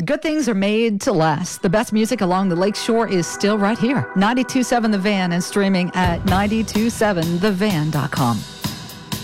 Good things are made to last. The best music along the lakeshore is still right here. 92.7 The Van and streaming at 92.7thevan.com.